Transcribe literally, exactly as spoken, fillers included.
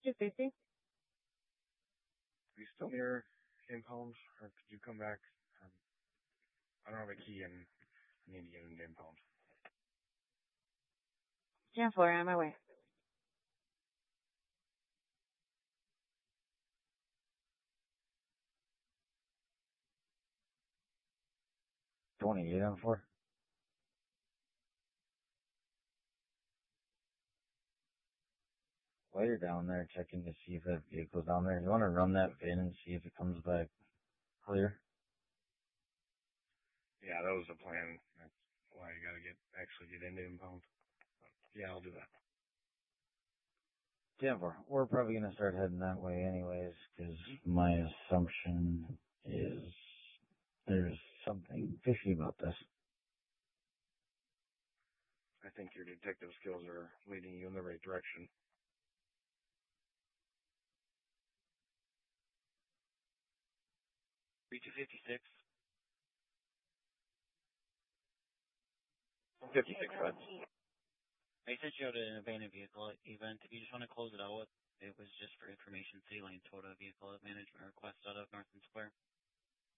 two fifty. Are you still near impound, or could you come back? Um, I don't have a key, and I need to get into impound. ten four, on my way. twenty-eight on four. While you're down there checking to see if that vehicle's down there, you want to run that V I N and see if it comes back clear? Yeah, that was the plan. That's why you gotta get, actually get into impound. But yeah, I'll do that. ten four. We're probably going to start heading that way anyways, because my assumption is there's something fishy about this. I think your detective skills are leading you in the right direction. three two fifty-six. fifty-six, bud. I sent you out an abandoned vehicle event. If you just want to close it out, it was just for information. City Lane Toyota vehicle management request out of Northern Square.